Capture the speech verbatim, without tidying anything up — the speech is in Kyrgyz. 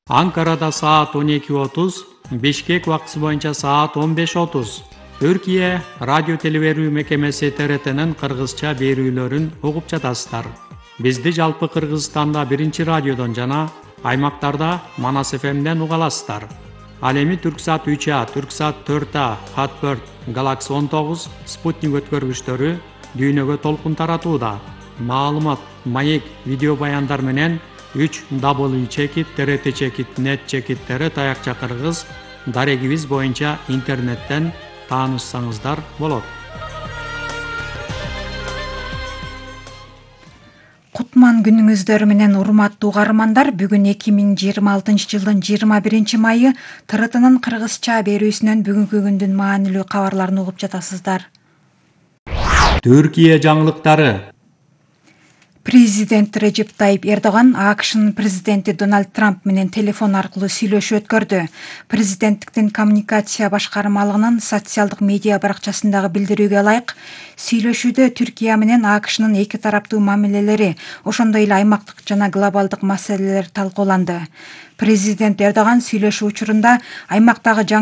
Анкарада саат он эки отуз, Бишкек убактысы боюнча саат он беш отуз. Түркия радио телеберүү мекемеси Т Р Т'нин кыргызча берүүлөрүн угуп жатасыздар. Бизди жалпы Кыргызстанда биринчи радиодон жана аймактарда Манас Ф M'ден уга аласыздар. Ал эми Түрксат үч А, Түрксат төрт А, Хатберт, Галакси он тогуз, Спутник өткөргүчтөрү дүйнөгө толкун таратууда. Маалымат, маек, видео баяндар менен үч дабл ю чекит Т Р Т чекит нет чекит Т Р таякча кыргыз дарегибиз боюнча интернеттен таанышсаңыздар болот. Кутман күнүңүздөр менен урматтуу угармандар, бүгүн эки миң жыйырма алтынчы жылдын жыйырма биринчи майы Т Р T'нын кыргызча берүүсүнөн бүгүнкү күндүн маанилүү кабарларын угуп жатасыздар. Түркия жаңылыктары. Президент Режеп Тайип Эрдоган А К Ш'нын президенти Дональд Трамп менен телефон аркылуу сүйлөшүү өткөрдү. Президенттиктин коммуникация башкармалыгынын социалдык медиа баракчасындагы билдирүүгө ылайык, сүйлөшүүдө Түркия менен А К Ш'нын эки тараптуу мамилелери, ошондой эле аймактык жана глобалдык маселелер талкууланды. Президент Эрдоган сүйлөшүү учурунда аймактагы